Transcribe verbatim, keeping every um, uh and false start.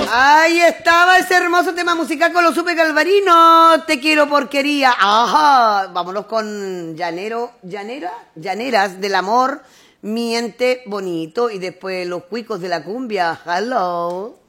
Ahí estaba ese hermoso tema musical con los Super Galvarinos. Te quiero porquería. Ajá. Vámonos con Llanero, Llanera, Llaneras del amor, miente bonito. Y después los cuicos de la cumbia. Hello.